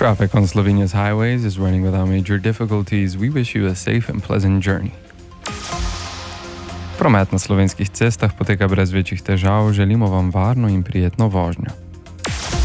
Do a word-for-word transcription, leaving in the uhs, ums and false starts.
Traffic on Slovenia's highways is running without major difficulties. We wish you a safe and pleasant journey. Promet na slovenskih cestah poteka brez večjih težav. Želimo vam varno in prijetno vožnjo.